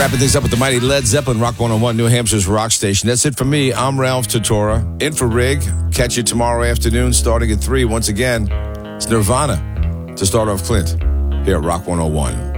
Wrapping things up with the mighty Led Zeppelin, Rock 101, New Hampshire's rock station. That's it for me. I'm Ralph Tortora, in for Rig. Catch you tomorrow afternoon starting at 3. Once again, it's Nirvana to start off Clint here at Rock 101.